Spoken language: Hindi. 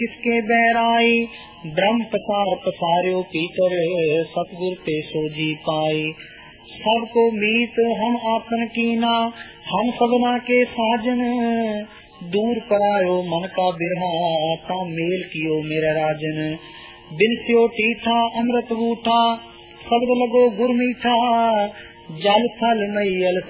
किसके बैराई ब्रह्म पसार पसार्यो पीतर सतगुर ते सोजी पाई। सबको मीत हम आपन कीना हम सबना के साजन दूर करायो मन का बिरहा ता मेल कियो मेरा राजन। बिनस्यो टीठा अमृत बूठा शब्द लगो गुर मीठा जल थल मई